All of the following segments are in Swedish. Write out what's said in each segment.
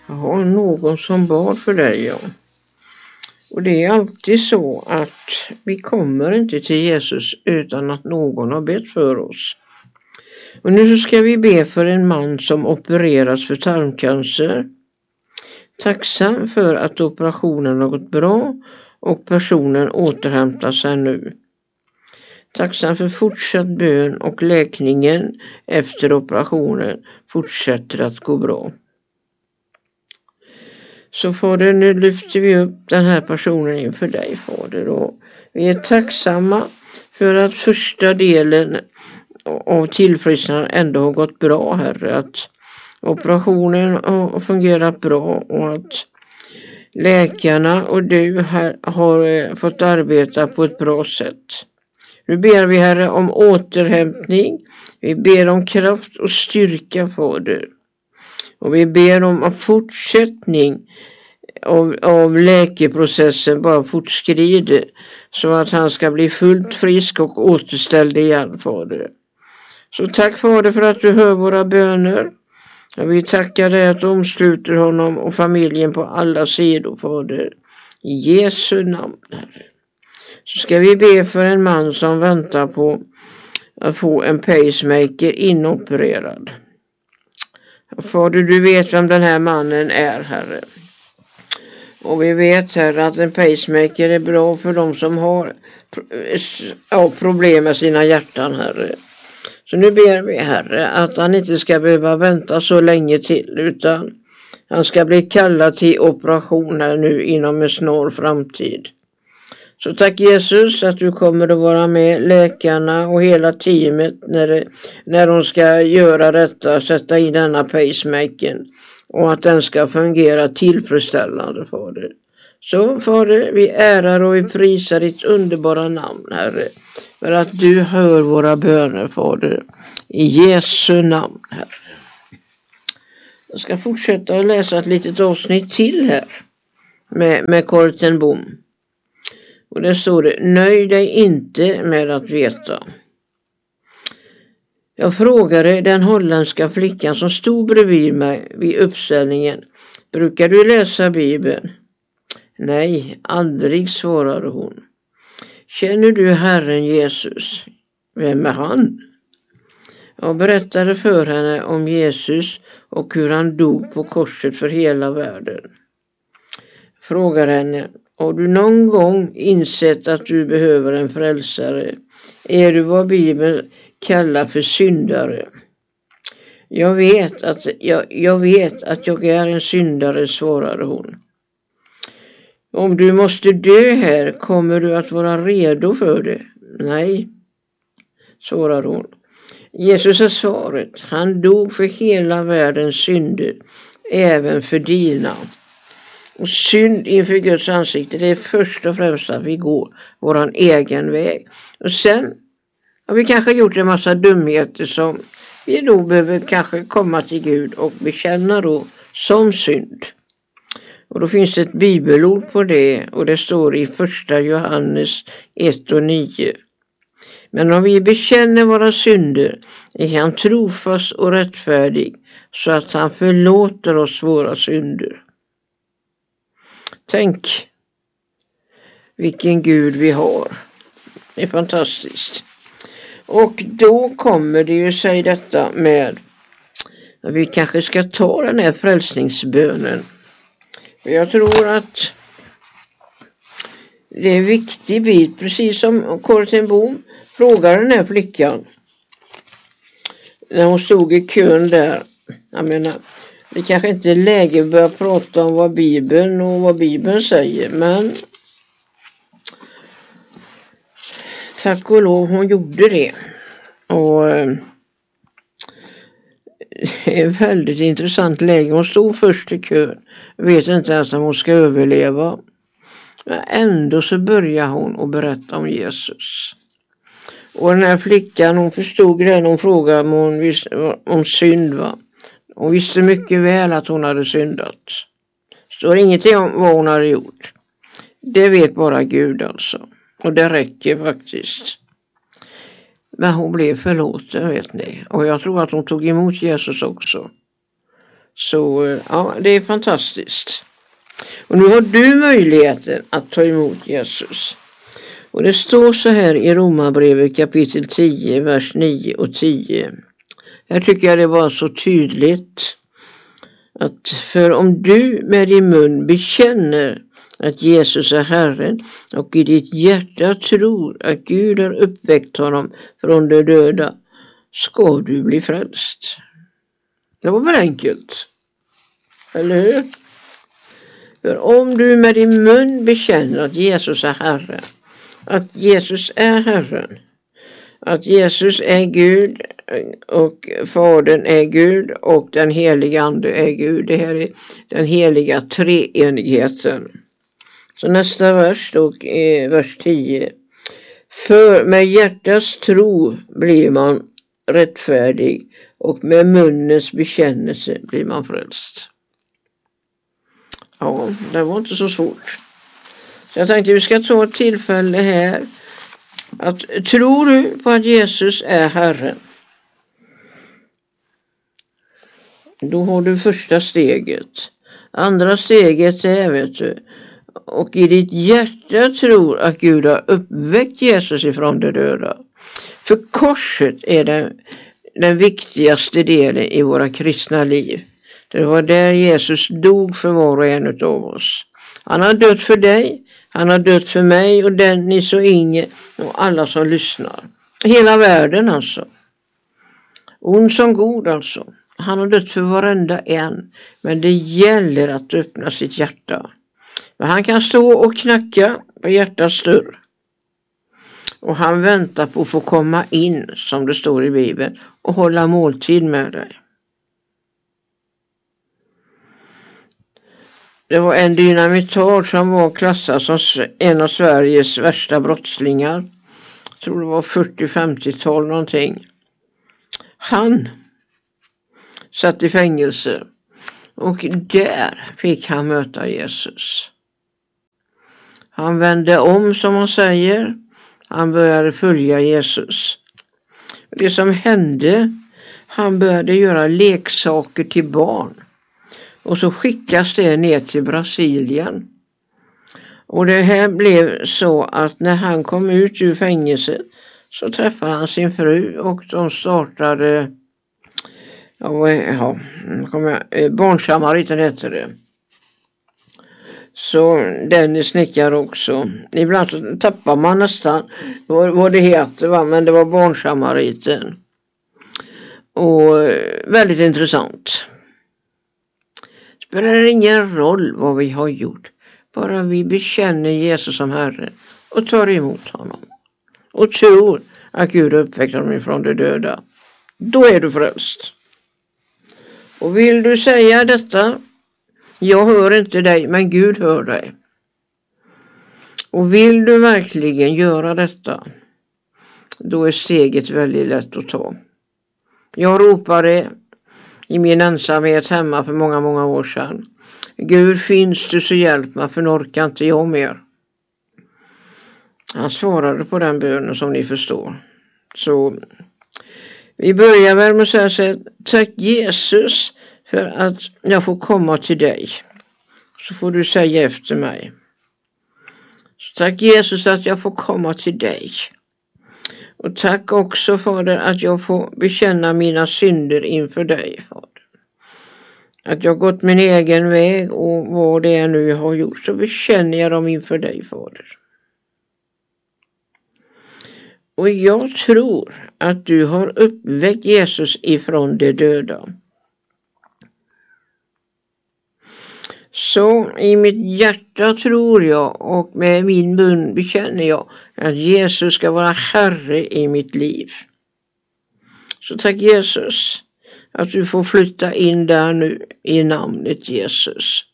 Jag har någon som bad för dig, ja. Och det är alltid så att vi kommer inte till Jesus utan att någon har bett för oss. Och nu så ska vi be för en man som opererats för tarmcancer. Tacksam för att operationen har gått bra och personen återhämtar sig nu. Tacksam för fortsatt bön och läkningen efter operationen fortsätter att gå bra. Så Fader, nu lyfter vi upp den här personen inför dig, Fader. Och vi är tacksamma för att första delen av tillfrisknandet ändå har gått bra, Herre. Att operationen har fungerat bra och att läkarna och du har fått arbeta på ett bra sätt. Nu ber vi, Herre, om återhämtning. Vi ber om kraft och styrka, Fader. Och vi ber om en fortsättning av läkeprocessen bara fortskrider. Så att han ska bli fullt frisk och återställd igen, Fader. Så tack, Fader, för att du hör våra böner. Och vi tackar dig att du omsluter honom och familjen på alla sidor, Fader. I Jesu namn, Herre. Så ska vi be för en man som väntar på att få en pacemaker inopererad. Fader, du vet vem den här mannen är, Herre. Och vi vet, Herre, att en pacemaker är bra för de som har problem med sina hjärtan, Herre. Så nu ber vi, Herre, att han inte ska behöva vänta så länge till, utan han ska bli kallad till operation här nu inom en snar framtid. Så tack, Jesus, att du kommer att vara med läkarna och hela teamet när de ska göra detta, sätta in denna pacemaker, och att den ska fungera tillfredsställande, Fader. Så, Fader, vi ärar och vi prisar ditt underbara namn, Herre, för att du hör våra böner, Fader. I Jesu namn, Herre. Jag ska fortsätta att läsa ett litet avsnitt till här med Corrie ten Boom. Och där står det: nöj dig inte med att veta. Jag frågade den holländska flickan som stod bredvid mig vid uppställningen: brukar du läsa Bibeln? Nej, aldrig, svarade hon. Känner du Herren Jesus? Vem är han? Jag berättade för henne om Jesus och hur han dog på korset för hela världen. Frågade henne: har du någon gång insett att du behöver en frälsare? Är du vad Bibeln kallar för syndare? Jag vet att jag är en syndare, svarade hon. Om du måste dö här, kommer du att vara redo för det? Nej, svarade hon. Jesus är svaret. Han dog för hela världens synder, även för dina. Och synd inför Guds ansikte, det är först och främst att vi går våran egen väg. Och sen har vi kanske gjort en massa dumheter som vi då behöver kanske komma till Gud och bekänna då som synd. Och då finns det ett bibelord på det, och det står i 1 Johannes 1:9. Men om vi bekänner våra synder är han trofast och rättfärdig så att han förlåter oss våra synder. Tänk vilken Gud vi har. Det är fantastiskt. Och då kommer det ju sig detta med att vi kanske ska ta den här frälsningsbönen. Jag tror att det är en viktig bit, precis som Corrie ten Boom frågade den här flickan när hon stod i kön där. Jag menar, det kanske inte är läge att börja prata om vad Bibeln säger, men tack och lov hon gjorde det. Och det är ett väldigt intressant läge. Hon stod först i kön, vet inte ens om hon ska överleva. Men ändå så börjar hon att berätta om Jesus. Och den här flickan, hon förstod det när hon frågade om synd, va. Hon visste mycket väl att hon hade syndat. Står ingenting om vad hon hade gjort. Det vet bara Gud alltså. Och det räcker faktiskt. Men hon blev förlåten, vet ni. Och jag tror att hon tog emot Jesus också. Så ja, det är fantastiskt. Och nu har du möjligheten att ta emot Jesus. Och det står så här i Romarbrevet kapitel 10, vers 9 och 10. Här tycker jag det var så tydligt. Att för om du med din mun bekänner att Jesus är Herren och i ditt hjärta tror att Gud har uppväckt honom från de döda, ska du bli frälst. Det var väl enkelt? Eller hur? För om du med din mun bekänner att Jesus är Herren, att Jesus är Herren, att Jesus är Gud och Fadern är Gud och den heliga Ande är Gud. Det här är den heliga treenigheten. Så nästa vers då är vers 10. För med hjärtats tro blir man rättfärdig och med munnens bekännelse blir man frälst. Ja, det var inte så svårt. Så jag tänkte vi ska ta ett tillfälle här. Att tror du på att Jesus är Herren? Då har du första steget. Andra steget är, vet du, och i ditt hjärta tror att Gud har uppväckt Jesus ifrån de döda. För korset är den viktigaste delen i våra kristna liv. Det var där Jesus dog för var och en av oss. Han har dött för dig, han har dött för mig och Dennis och Inge och alla som lyssnar. Hela världen alltså. Ond som god alltså. Han har dött för varenda en. Men det gäller att öppna sitt hjärta. Men han kan stå och knacka på hjärtats dörr. Och han väntar på att få komma in, som det står i Bibeln, och hålla måltid med dig. Det var en dynamitar som var klassad som en av Sveriges värsta brottslingar. Jag tror det var 40-50-tal någonting. Han satt i fängelse och där fick han möta Jesus. Han vände om, som man säger. Han började följa Jesus. Det som hände, han började göra leksaker till barn. Och så skickas det ner till Brasilien. Och det här blev så att när han kom ut ur fängelset så träffade han sin fru och de startade Barnsamariten heter det. Så den är snickare också. Ibland så tappar man nästan vad det heter, va? Men det var Barnsamariten. Och väldigt intressant. Spelar ingen roll vad vi har gjort. Bara vi bekänner Jesus som Herre och tar emot honom. Och tror att Gud uppväckte honom ifrån de döda. Då är du frälst. Och vill du säga detta? Jag hör inte dig, men Gud hör dig. Och vill du verkligen göra detta? Då är steget väldigt lätt att ta. Jag ropade i min ensamhet hemma för många, många år sedan. Gud, finns du så hjälp mig, för orkar inte jag mer. Han svarade på den bönen, som ni förstår. Så vi börjar väl med att säga så här: tack Jesus för att jag får komma till dig. Så får du säga efter mig. Så tack Jesus att jag får komma till dig. Och tack också, Fader, att jag får bekänna mina synder inför dig, Fader. Att jag gått min egen väg och vad det är nu jag har gjort, så bekänner jag dem inför dig, Fader. Och jag tror att du har uppväckt Jesus ifrån de döda. Så i mitt hjärta tror jag och med min mun bekänner jag att Jesus ska vara Herre i mitt liv. Så tack Jesus att du får flytta in där nu i namnet Jesus.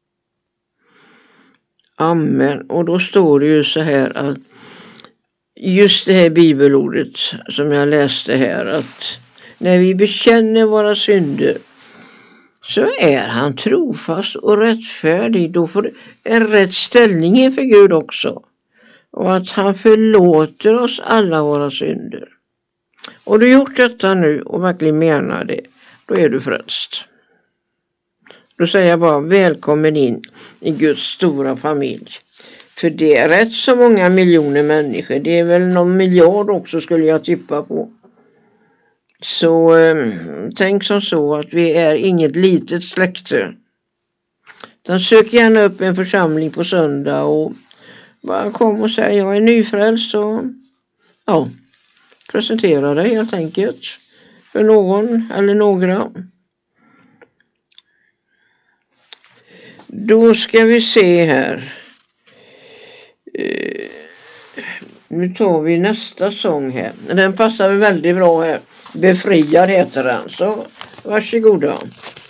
Amen. Och då står det ju så här att just det här bibelordet som jag läste här, att när vi bekänner våra synder så är han trofast och rättfärdig. Då får en rätt ställning inför Gud också. Och att han förlåter oss alla våra synder. Och du gjort detta nu och verkligen menar det, då är du frälst. Då säger jag bara välkommen in i Guds stora familj. För det är rätt så många miljoner människor. Det är väl någon miljard också skulle jag tippa på. Så tänk som så att vi är inget litet släkte. Den sök gärna upp en församling på söndag och bara kom och säg jag är nyfrälst och ja, presentera dig helt enkelt för någon eller några. Då ska vi se här. Nu tar vi nästa sång här. Den passar väldigt bra här. Befriad heter den. Så varsågoda.